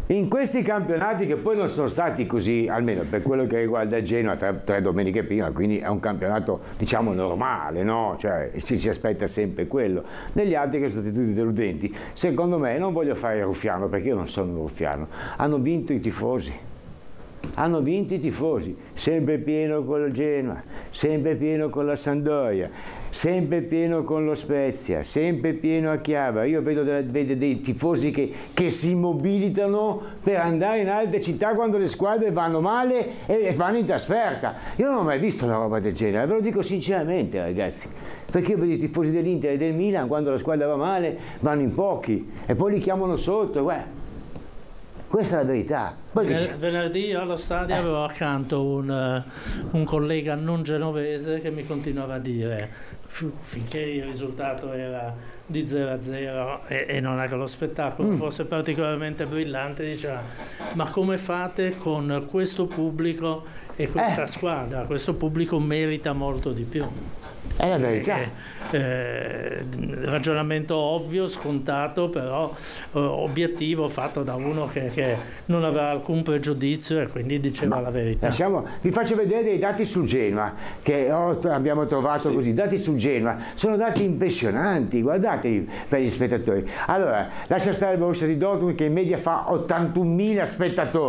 In questi campionati, che poi non sono stati così, almeno per quello che riguarda Genoa, tre domeniche prima, quindi è un campionato diciamo normale, no? Cioè ci si aspetta sempre quello. Negli altri che sono stati tutti deludenti, secondo me, non voglio fare il ruffiano perché io non sono un ruffiano, hanno vinto i tifosi. Hanno vinto i tifosi, sempre pieno con il Genoa, sempre pieno con la Sampdoria, sempre pieno con lo Spezia, sempre pieno a Chiava. Io vedo dei tifosi che si mobilitano per andare in altre città quando le squadre vanno male e vanno in trasferta. Io non ho mai visto una roba del genere, ve lo dico sinceramente ragazzi, perché io vedo i tifosi dell'Inter e del Milan quando la squadra va male vanno in pochi e poi li chiamano sotto, guarda. Questa è la verità. Venerdì allo stadio avevo accanto un collega non genovese che mi continuava a dire, finché il risultato era di 0-0 e non è che lo spettacolo fosse particolarmente brillante, diceva: ma come fate con questo pubblico e questa squadra? Questo pubblico merita molto di più. È la verità. Ragionamento ovvio, scontato, però obiettivo, fatto da uno che non aveva alcun pregiudizio e quindi diceva la verità. Vi faccio vedere dei dati sul Genoa che abbiamo trovato così. Dati sul Genoa sono dati impressionanti, guardatevi per gli spettatori. Allora, lascia stare il Borussia di Dortmund che in media fa 81.000 spettatori.